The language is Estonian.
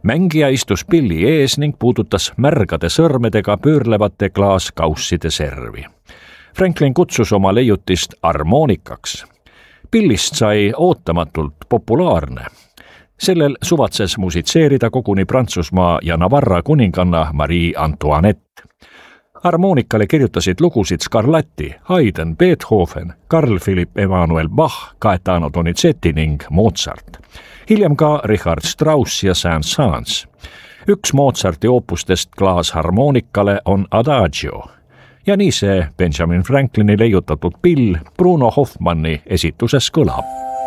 Mängija istus pilli ees ning puudutas märgade sõrmedega pöörlevate klaaskausside servi. Franklin kutsus oma leiutist harmoonikaks. Pillist sai ootamatult populaarne. Sellel suvatses musitseerida koguni Prantsusmaa ja Navarra kuninganna Marie Antoinette. Harmoonikale kirjutasid lugusid Scarlatti, Haydn, Beethoven, Carl Philipp Emanuel Bach, Gaetano Donizetti ning Mozart. Hiljem ka Richard Strauss ja Saint-Saëns. Üks Mozarti oopustest klaasharmoonikale on Adagio. Ja nii see Benjamin Franklini leiutatud pill Bruno Hoffmanni esituses kõlab.